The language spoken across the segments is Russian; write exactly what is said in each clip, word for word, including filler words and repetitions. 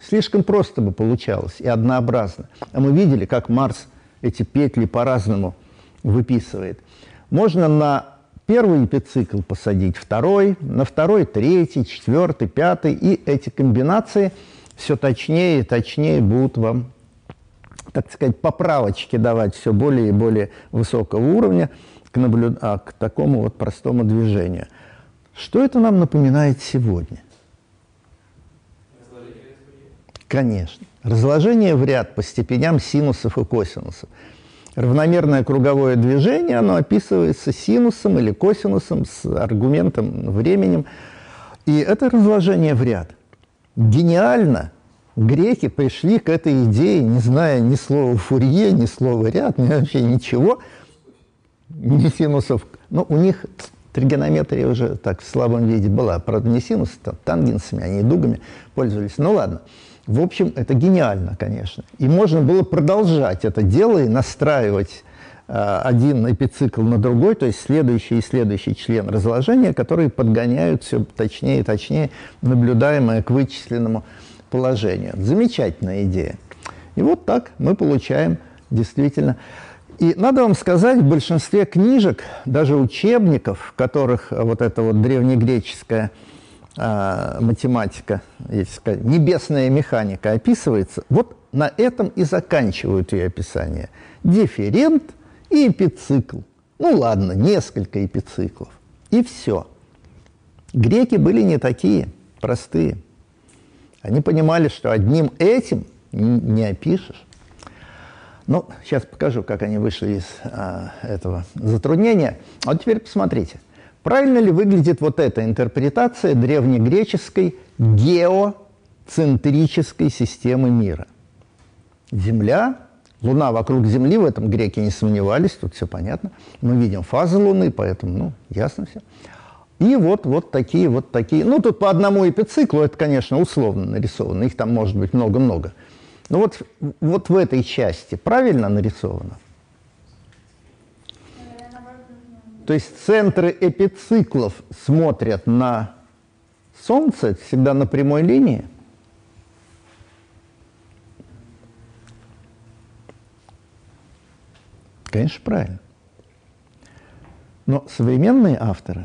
Слишком просто бы получалось и однообразно. А мы видели, как Марс эти петли по-разному выписывает. Можно на первый эпицикл посадить второй, на второй третий, четвертый, пятый, и эти комбинации все точнее и точнее будут вам, так сказать, поправочки давать все более и более высокого уровня к, наблю... а, к такому вот простому движению. Что это нам напоминает сегодня? Конечно. Разложение в ряд по степеням синусов и косинусов. Равномерное круговое движение, оно описывается синусом или косинусом с аргументом, временем. И это разложение в ряд. Гениально греки пришли к этой идее, не зная ни слова Фурье, ни слова ряд, ни вообще ничего, ни синусов. Но у них тригонометрия уже так в слабом виде была. Правда, не синусы, там, тангенсами, они и дугами пользовались. Ну ладно. В общем, это гениально, конечно. И можно было продолжать это дело и настраивать э, один эпицикл на другой, то есть следующий и следующий член разложения, которые подгоняют все точнее и точнее наблюдаемое к вычисленному положению. Замечательная идея. И вот так мы получаем действительно... И надо вам сказать, в большинстве книжек, даже учебников, в которых вот эта вот древнегреческая а, математика, если сказать, небесная механика описывается, вот на этом и заканчивают ее описание. Дифферент и эпицикл. Ну ладно, несколько эпициклов. И все. Греки были не такие простые. Они понимали, что одним этим не опишешь. Ну, сейчас покажу, как они вышли из а, этого затруднения. А вот теперь посмотрите. Правильно ли выглядит вот эта интерпретация древнегреческой геоцентрической системы мира? Земля, Луна вокруг Земли, в этом греки не сомневались, тут все понятно. Мы видим фазы Луны, поэтому, ну, ясно все. И вот, вот такие, вот такие. Ну, тут по одному эпициклу, это, конечно, условно нарисовано, их там может быть много-много. Ну вот, вот в этой части правильно нарисовано? То есть центры эпициклов смотрят на Солнце, всегда на прямой линии. Конечно, правильно. Но современные авторы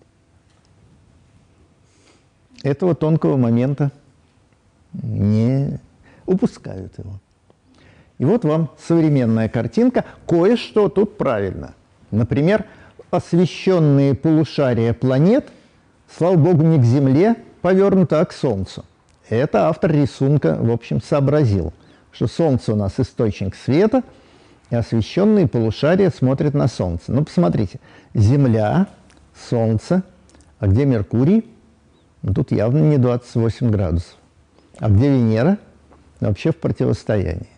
этого тонкого момента не упускают его. И вот вам современная картинка. Кое-что тут правильно. Например, освещенные полушария планет, слава богу, не к Земле повернуты, а к Солнцу. Это автор рисунка, в общем, сообразил, что Солнце у нас источник света, и освещенные полушария смотрят на Солнце. Ну, посмотрите. Земля, Солнце. А где Меркурий? Ну, тут явно не двадцать восемь градусов. А где Венера? Вообще в противостоянии.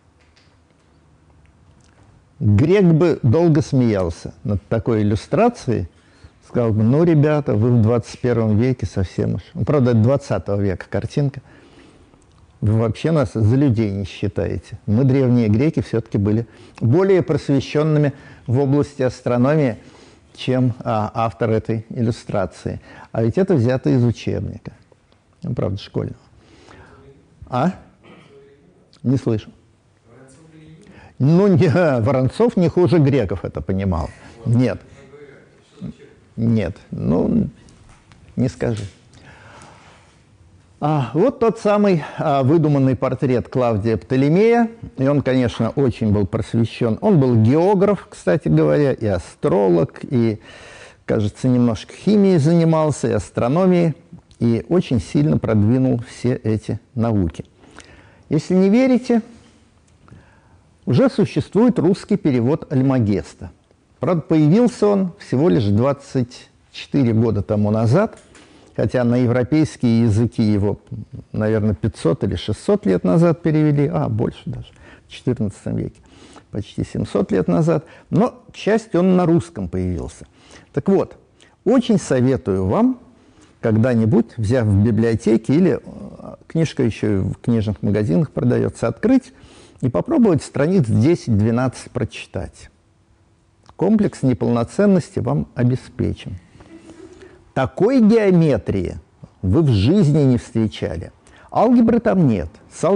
Грек бы долго смеялся над такой иллюстрацией, сказал бы, ну, ребята, вы в двадцать первом веке совсем уж... Ну, правда, это двадцатого века картинка. Вы вообще нас за людей не считаете. Мы, древние греки, все-таки были более просвещенными в области астрономии, чем а, автор этой иллюстрации. А ведь это взято из учебника. Ну, правда, школьного. А? Не слышу. Ну, не, Воронцов не хуже греков это понимал. Нет. Нет. Ну, не скажи. А, вот тот самый а, выдуманный портрет Клавдия Птолемея. И он, конечно, очень был просвещен. Он был географ, кстати говоря, и астролог, и, кажется, немножко химией занимался, и астрономией, и очень сильно продвинул все эти науки. Если не верите, уже существует русский перевод Альмагеста. Правда, появился он всего лишь двадцать четыре года тому назад, хотя на европейские языки его, наверное, пятьсот или шестьсот лет назад перевели, а, больше даже, в четырнадцатом веке, почти семьсот лет назад. Но, к счастью, он на русском появился. Так вот, очень советую вам когда-нибудь, взяв в библиотеке, или книжка еще и в книжных магазинах продается, открыть и попробовать страниц десять-двенадцать прочитать. Комплекс неполноценности вам обеспечен. Такой геометрии вы в жизни не встречали. Алгебры там нет. С